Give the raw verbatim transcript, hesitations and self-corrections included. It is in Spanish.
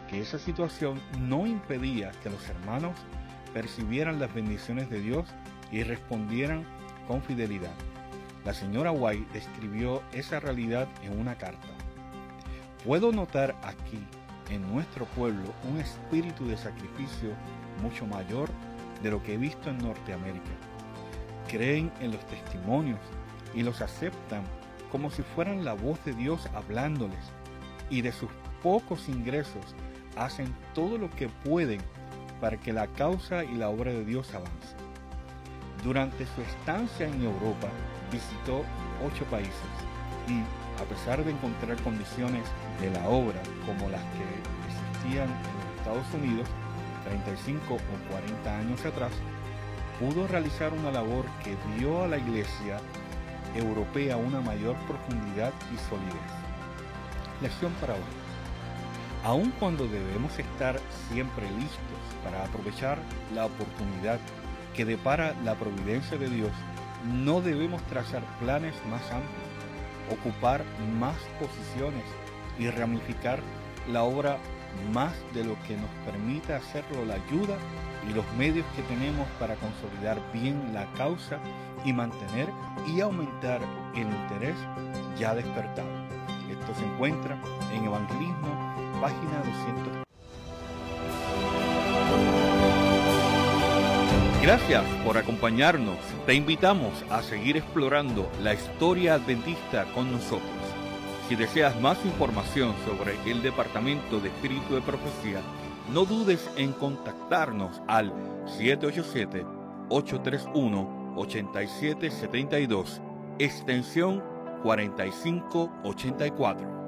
que esa situación no impedía que los hermanos percibieran las bendiciones de Dios y respondieran con fidelidad. La señora White describió esa realidad en una carta. Puedo notar aquí, en nuestro pueblo, un espíritu de sacrificio mucho mayor de lo que he visto en Norteamérica. Creen en los testimonios y los aceptan como si fueran la voz de Dios hablándoles, y de sus pocos ingresos hacen todo lo que pueden para que la causa y la obra de Dios avance. Durante su estancia en Europa, visitó ocho países y, a pesar de encontrar condiciones de la obra como las que existían en los Estados Unidos treinta y cinco o cuarenta años atrás, pudo realizar una labor que dio a la iglesia europea una mayor profundidad y solidez. Lección para hoy. Aun cuando debemos estar siempre listos para aprovechar la oportunidad que depara la providencia de Dios, no debemos trazar planes más amplios, ocupar más posiciones y ramificar la obra más de lo que nos permita hacerlo la ayuda y los medios que tenemos para consolidar bien la causa y mantener y aumentar el interés ya despertado. Esto se encuentra en Evangelismo, página doscientos. Gracias por acompañarnos. Te invitamos a seguir explorando la historia adventista con nosotros. Si deseas más información sobre el Departamento de Espíritu de Profecía, no dudes en contactarnos al siete ocho siete, ocho tres uno, ocho siete siete dos, extensión cuarenta y cinco ochenta y cuatro.